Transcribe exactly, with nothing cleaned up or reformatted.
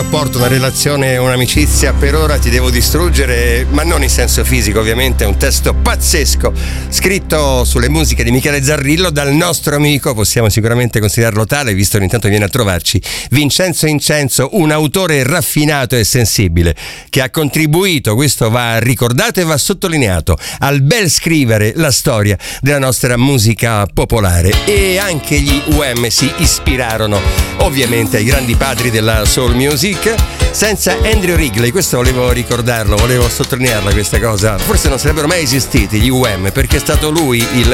Porto una relazione, un'amicizia, per ora ti devo distruggere, ma non in senso fisico ovviamente. È un testo pazzesco scritto sulle musiche di Michele Zarrillo dal nostro amico, possiamo sicuramente considerarlo tale visto che intanto viene a trovarci, Vincenzo Incenso, un autore raffinato e sensibile che ha contribuito, questo va ricordato e va sottolineato, al bel scrivere la storia della nostra musica popolare. E anche gli U M si ispirarono ovviamente ai grandi padri della soul music. Senza Andrew Wrigley, questo volevo ricordarlo, volevo sottolinearla questa cosa, forse non sarebbero mai esistiti gli U M, perché è stato lui il